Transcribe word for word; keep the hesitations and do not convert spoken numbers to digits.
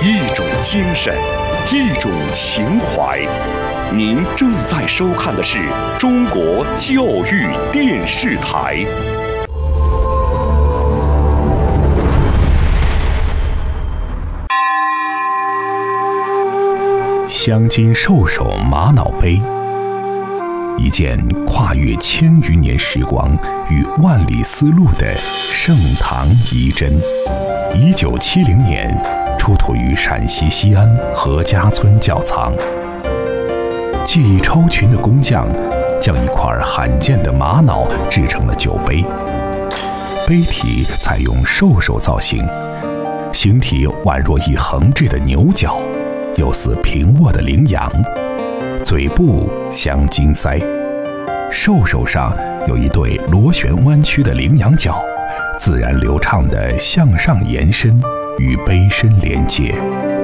一种精神，一种情怀。您正在收看的是中国教育电视台。 镶金兽首玛瑙杯，一件跨越千余年时光与万里丝路的盛唐遗珍。一九七零年出土于陕西西安何家村窖藏。技艺超群的工匠将一块罕见的玛瑙制成了酒杯，杯体采用兽首造型，形体宛若一横置的牛角，又似平卧的羚羊，嘴部镶金腮，兽首上有一对螺旋弯曲的羚羊角，自然流畅地向上延伸，与杯身连接。